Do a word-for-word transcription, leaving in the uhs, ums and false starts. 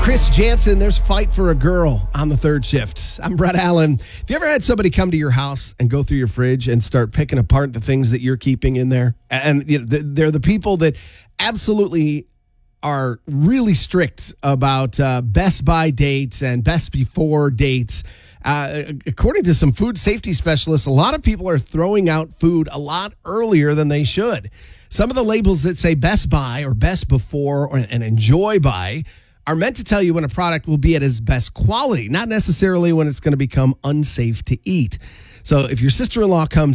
Chris Jansen, there's Fight for a Girl on the third shift. I'm Brett Allen. Have you ever had somebody come to your house and go through your fridge and start picking apart the things that you're keeping in there? And you know, they're the people that absolutely are really strict about uh, best by dates and best before dates. Uh, according to some food safety specialists, a lot of people are throwing out food a lot earlier than they should. Some of the labels that say best by or best before or, and enjoy by are meant to tell you when a product will be at its best quality, not necessarily when it's going to become unsafe to eat. So if your sister-in-law comes